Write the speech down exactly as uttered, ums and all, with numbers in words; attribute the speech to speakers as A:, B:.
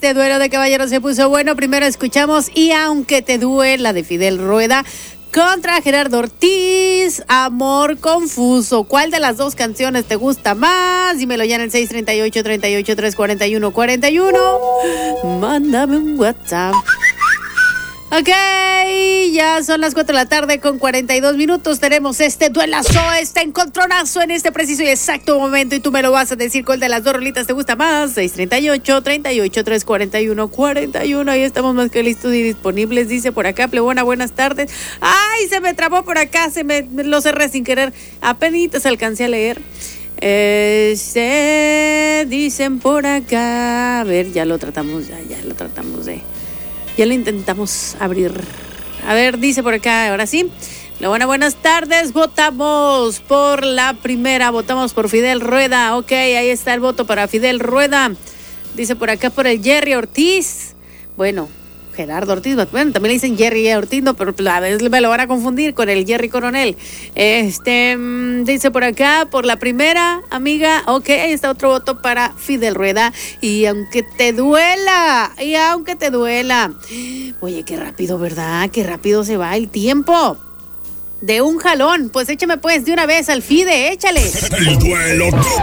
A: este duelo de caballeros se puso bueno. Primero escuchamos Y aunque te duela de Fidel Rueda contra Gerardo Ortiz, Amor Confuso. ¿Cuál de las dos canciones te gusta más? Dímelo ya en el seis tres ocho, tres ocho, tres cuatro uno, cuatro uno. Mándame un WhatsApp. Ok, ya son las cuatro de la tarde con cuarenta y dos minutos. Tenemos este duelazo, este encontronazo en este preciso y exacto momento. Y tú me lo vas a decir cuál de las dos rolitas te gusta más. seis tres ocho, tres ocho, tres cuatro uno, cuatro uno. Ahí estamos más que listos y disponibles. Dice por acá, plebona, buenas tardes. Ay, se me trabó por acá, se me lo cerré sin querer. Apenitas alcancé a leer. Eh, se dicen por acá. A ver, ya lo tratamos, ya, ya lo tratamos de... Ya lo intentamos abrir. A ver, dice por acá, ahora sí. La buena, buenas tardes. Votamos por la primera. Votamos por Fidel Rueda. Ok, ahí está el voto para Fidel Rueda. Dice por acá por el Jerry Ortiz. Bueno, Gerardo Ortiz. Bueno, también le dicen Jerry Ortiz, no, pero a veces me lo van a confundir con el Jerry Coronel. Este, dice por acá, por la primera, amiga. Ok, ahí está otro voto para Fidel Rueda. Y aunque te duela, y aunque te duela. Oye, qué rápido, ¿verdad? Qué rápido se va el tiempo. De un jalón. Pues échame pues de una vez al Fide, échale.
B: El duelo